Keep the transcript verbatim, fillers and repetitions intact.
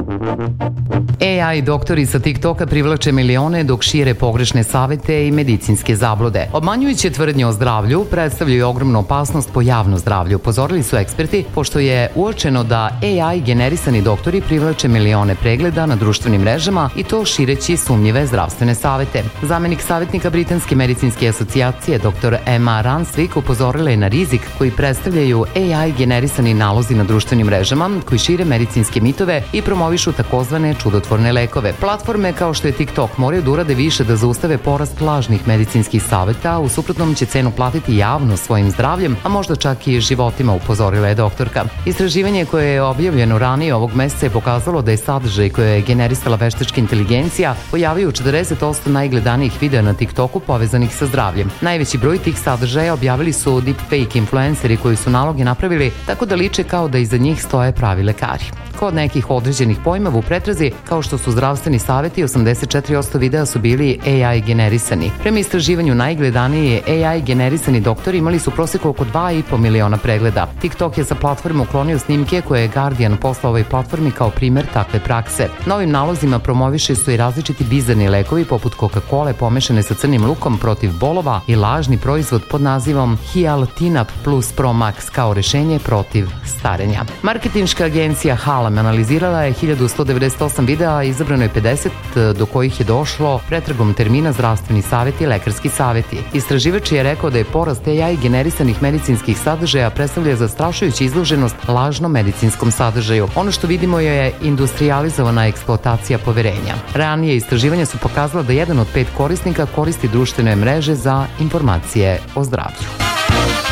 A I doktori sa TikToka privlače milione dok šire pogrešne savete i medicinske zablude. Obmanjujuće tvrdnje o zdravlju predstavljaju ogromnu opasnost po javno zdravlje, upozorili su eksperti, pošto je uočeno da A I generisani doktori privlače milione pregleda na društvenim mrežama i to šireći sumnjive zdravstvene savete. Zamenik savjetnika Britanske medicinske asocijacije dr. Emma Ranswick upozorila je na rizik koji predstavljaju A I generisani nalozi na društvenim mrežama koji šire medicinske mitove i promovišu takozvane čudotvorne lekove. Platforme kao što je TikTok moraju da urade više da zaustave porast lažnih medicinskih saveta, u suprotnom će cenu platiti javno svojim zdravljem, a možda čak i životima, upozorila je doktorka. Istraživanje koje je objavljeno ranije ovog meseca je pokazalo da je sadržaj koje je generisala veštačka inteligencija pojavio u četrdeset posto najgledanijih videa na TikToku povezanih sa zdravljem. Najveći broj tih sadržaja objavili su deepfake influenceri koji su naloge napravili tako da liče kao da iza njih stoje pravi lekari. Kod nekih određenih pojmova u pretrazi, kao što su zdravstveni saveti, osamdeset četiri posto videa su bili A I generisani. Prema istraživanju najgledaniji A I generisani doktori imali su proseku oko dva i po miliona pregleda. TikTok je sa platforme uklonio snimke koje je Guardian poslao ovoj platformi kao primer takve prakse. Novim nalozima promoviše su i različiti bizarni lekovi poput Coca-Cola pomešane sa crnim lukom protiv bolova i lažni proizvod pod nazivom Hialtinap Plus Pro Max kao rešenje protiv starenja. Marketinška agencija Hala analizirala je hiljadu sto devedeset osam videa, izabrano je pedeset do kojih je došlo pretragom termina zdravstveni savjeti i lekarski savjeti. Istraživač je rekao da je porast A I generisanih medicinskih sadržaja predstavlja zastrašujuću izloženost lažnom medicinskom sadržaju. Ono što vidimo je industrializovana eksploatacija poverenja. Ranije istraživanja su pokazala da jedan od pet korisnika koristi društvene mreže za informacije o zdravlju.